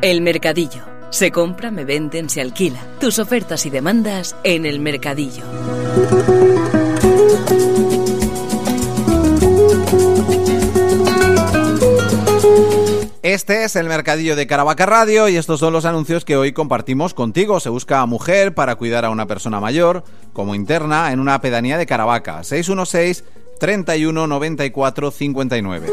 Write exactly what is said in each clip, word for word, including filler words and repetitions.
El Mercadillo. Se compra, me venden, se alquila. Tus ofertas y demandas en El Mercadillo. Este es el Mercadillo de Caravaca Radio y estos son los anuncios que hoy compartimos contigo. Se busca a mujer para cuidar a una persona mayor como interna en una pedanía de Caravaca. seis uno seis, treinta y uno, noventa y cuatro, cincuenta y nueve.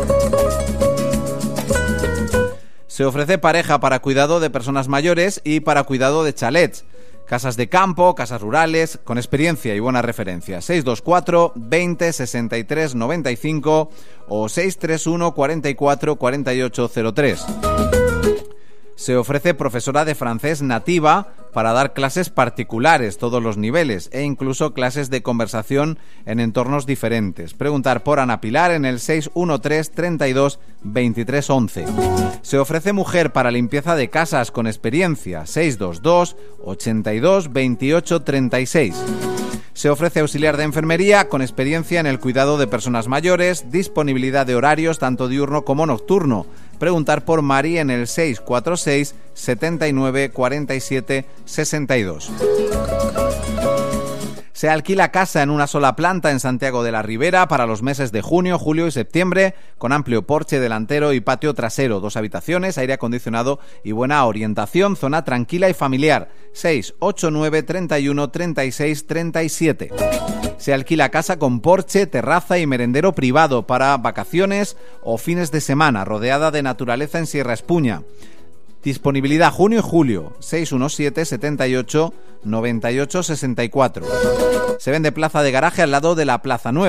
Se ofrece pareja para cuidado de personas mayores y para cuidado de chalets. Casas de campo, casas rurales, con experiencia y buenas referencias. seis dos cuatro, veinte, sesenta y tres, noventa y cinco o seis tres uno, cuarenta y cuatro, cuarenta y ocho cero tres. Se ofrece profesora de francés nativa para dar clases particulares, todos los niveles, e incluso clases de conversación en entornos diferentes. Preguntar por Ana Pilar en el seis uno tres, treinta y dos, veintitrés once. Se ofrece mujer para limpieza de casas con experiencia, seis dos dos, ochenta y dos, veintiocho, treinta y seis. Se ofrece auxiliar de enfermería con experiencia en el cuidado de personas mayores, disponibilidad de horarios tanto diurno como nocturno. Preguntar por Mari en el seis cuatro seis, setenta y nueve, cuarenta y siete, sesenta y dos. Se alquila casa en una sola planta en Santiago de la Ribera para los meses de junio, julio y septiembre, con amplio porche delantero y patio trasero, dos habitaciones, aire acondicionado y buena orientación, zona tranquila y familiar. seis ocho nueve, treinta y uno, treinta y seis, treinta y siete. Se alquila casa con porche, terraza y merendero privado para vacaciones o fines de semana, rodeada de naturaleza en Sierra Espuña. Disponibilidad junio y julio, seis uno siete, setenta y ocho, noventa y ocho, sesenta y cuatro. Se vende plaza de garaje al lado de la Plaza Nueva.